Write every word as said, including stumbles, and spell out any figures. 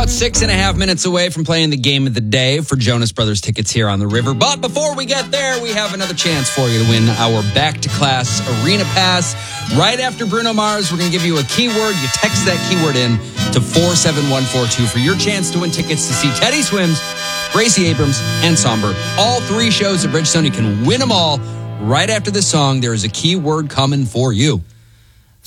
about six and a half minutes away from playing the game of the day for Jonas Brothers tickets here on the river. But before we get there, we have another chance for you to win our Back to Class Arena Pass. Right after Bruno Mars, we're going to give you a keyword. You text that keyword in to four seven one four two for your chance to win tickets to see Teddy Swims, Gracie Abrams, and Somber. All three shows at Bridgestone. You can win them all. Right after this song, there is a keyword coming for you.